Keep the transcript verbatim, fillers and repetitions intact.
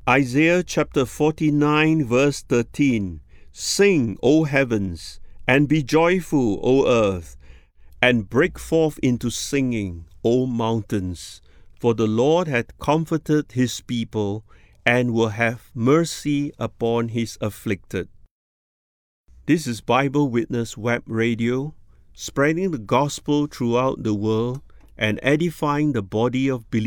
Isaiah chapter forty-nine verse thirteen. Sing, O heavens, and be joyful, O earth, and break forth into singing, O mountains. For the Lord hath comforted his people, and will have mercy upon his afflicted. This is Bible Witness Web Radio, spreading the gospel throughout the world and edifying the body of believers